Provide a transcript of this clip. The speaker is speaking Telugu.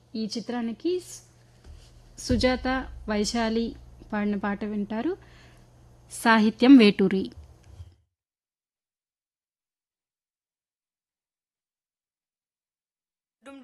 ఈ చిత్రానికి సుజాత వైశాలి పాడిన పాట వింటారు. సాహిత్యం వేటూరి.